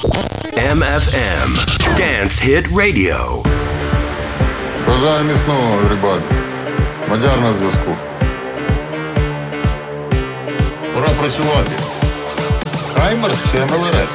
MFM Dance Hit Radio. Бажаю міцного, ребят. Мадяр на зв'язку. Пора працювати. Хаймерс чи МЛРС?